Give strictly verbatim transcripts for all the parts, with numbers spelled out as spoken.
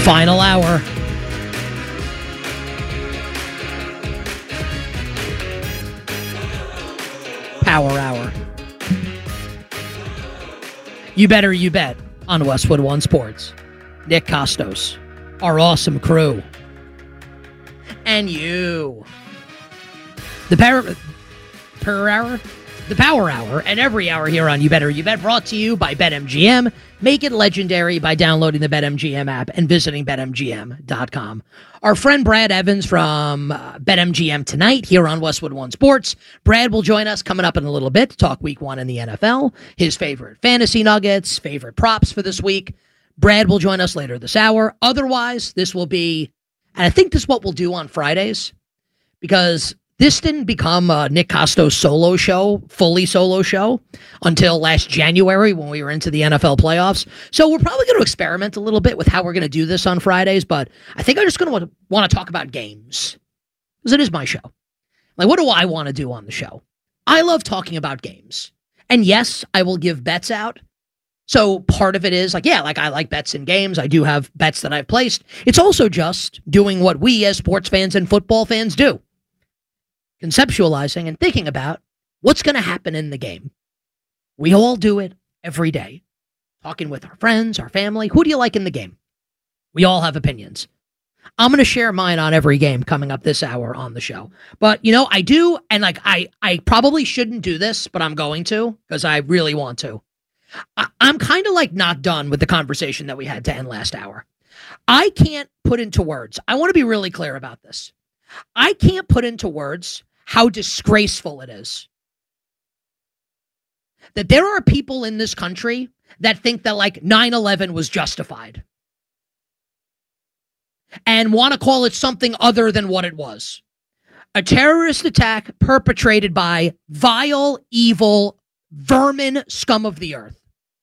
Final hour. Power hour. You better, you bet on Westwood One Sports. Nick Kostos, our awesome crew, and you. The power, per hour, the power hour, and every hour here on You Better You Bet, brought to you by BetMGM. Make it legendary by downloading the BetMGM app and visiting Bet M G M dot com. Our friend Brad Evans from uh, BetMGM Tonight here on Westwood One Sports. Brad will join us coming up in a little bit to talk week one in the N F L, his favorite fantasy nuggets, favorite props for this week. Brad will join us later this hour. Otherwise, this will be, and I think this is what we'll do on Fridays, because this didn't become a Nick Kostos solo show, fully solo show, until last January when we were into the N F L playoffs. So we're probably going to experiment a little bit with how we're going to do this on Fridays, but I think I'm just going to want to talk about games, because it is my show. Like, what do I want to do on the show? I love talking about games. And yes, I will give bets out. So part of it is like, yeah, like I like bets in games. I do have bets that I've placed. It's also just doing what we as sports fans and football fans do. Conceptualizing and thinking about what's going to happen in the game. We all do it every day. Talking with our friends, our family. Who do you like in the game? We all have opinions. I'm going to share mine on every game coming up this hour on the show. But, you know, I do, and like I, I probably shouldn't do this, but I'm going to because I really want to. I, I'm kind of like not done with the conversation that we had to end last hour. I can't put into words. I want to be really clear about this. I can't put into words how disgraceful it is that there are people in this country that think that like nine eleven was justified and want to call it something other than what it was. A terrorist attack perpetrated by vile, evil, vermin scum of the earth.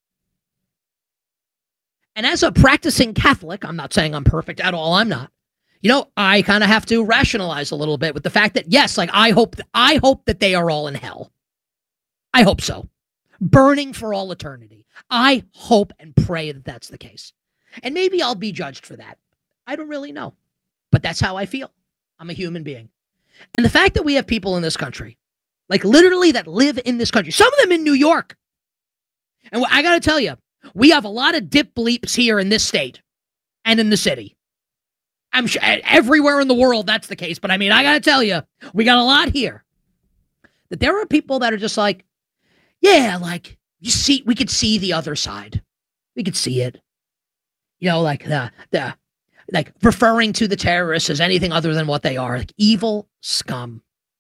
And as a practicing Catholic, I'm not saying I'm perfect at all, I'm not. You know, I kind of have to rationalize a little bit with the fact that, yes, like I hope, th- I hope that they are all in hell. I hope so. Burning for all eternity. I hope and pray that that's the case. And maybe I'll be judged for that. I don't really know. But that's how I feel. I'm a human being. And the fact that we have people in this country, like literally that live in this country, some of them in New York. And I got to tell you, we have a lot of dip bleeps here in this state and in the city. I'm sure everywhere in the world that's the case. But I mean, I got to tell you, we got a lot here. That there are people that are just like, yeah, like, you see, we could see the other side. We could see it. You know, like the, the, like referring to the terrorists as anything other than what they are, like evil scum.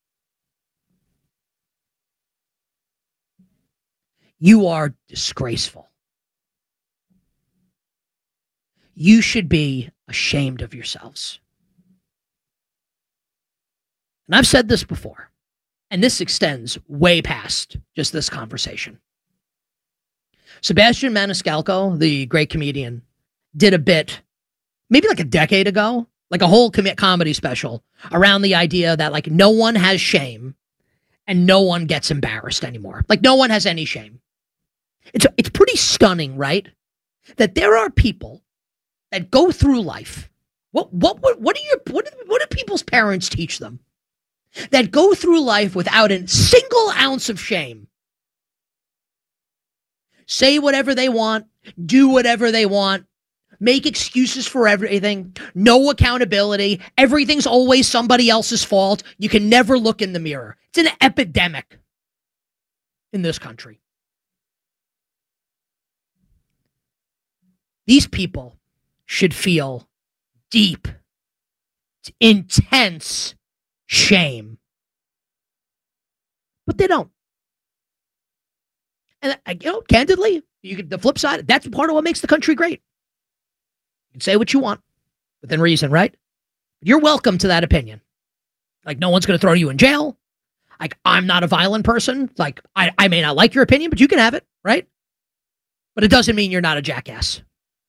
You are disgraceful. You should be ashamed of yourselves. And I've said this before, and this extends way past just this conversation. Sebastian Maniscalco, the great comedian, did a bit, maybe like a decade ago, like a whole com- comedy special around the idea that like no one has shame and no one gets embarrassed anymore. Like no one has any shame. It's, it's pretty stunning, right? That there are people that go through life. What what what what do your what do, what do people's parents teach them? That go through life without a single ounce of shame. Say whatever they want, do whatever they want, make excuses for everything, no accountability, everything's always somebody else's fault. You can never look in the mirror. It's an epidemic in this country. These people should feel deep, intense shame. But they don't. And, you know, candidly, you could, the flip side, that's part of what makes the country great. You can say what you want within reason, right? You're welcome to that opinion. Like, no one's going to throw you in jail. Like, I'm not a violent person. Like, I, I may not like your opinion, but you can have it, right? But it doesn't mean you're not a jackass.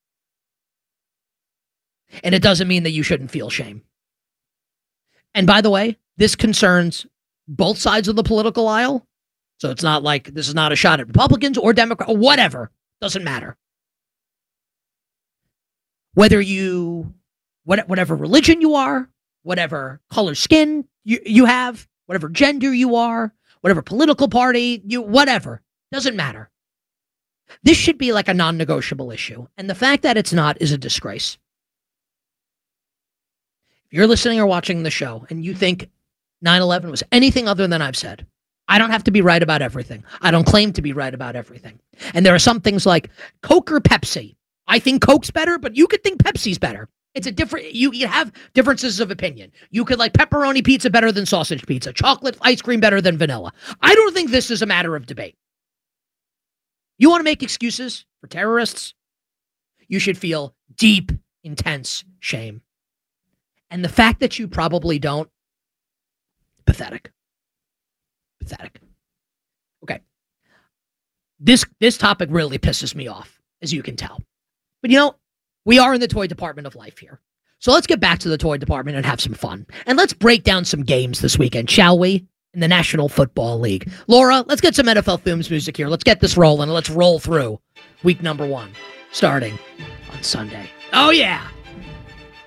And it doesn't mean that you shouldn't feel shame. And by the way, this concerns both sides of the political aisle. So it's not like this is not a shot at Republicans or Democrats or whatever. Doesn't matter. Whether you, what, whatever religion you are, whatever color skin you, you have, whatever gender you are, whatever political party, you, whatever, doesn't matter. This should be like a non-negotiable issue. And the fact that it's not is a disgrace. If you're listening or watching the show and you think nine eleven was anything other than I've said, I don't have to be right about everything. I don't claim to be right about everything. And there are some things like Coke or Pepsi. I think Coke's better, but you could think Pepsi's better. It's a different, you, you have differences of opinion. You could like pepperoni pizza better than sausage pizza, chocolate ice cream better than vanilla. I don't think this is a matter of debate. You want to make excuses for terrorists? You should feel deep, intense shame. And the fact that you probably don't, pathetic. Pathetic. Okay. This this topic really pisses me off, as you can tell. But you know, we are in the toy department of life here. So let's get back to the toy department and have some fun. And let's break down some games this weekend, shall we? In the National Football League. Laura, let's get some N F L Films music here. Let's get this rolling. Let's roll through week number one, starting on Sunday. Oh, yeah.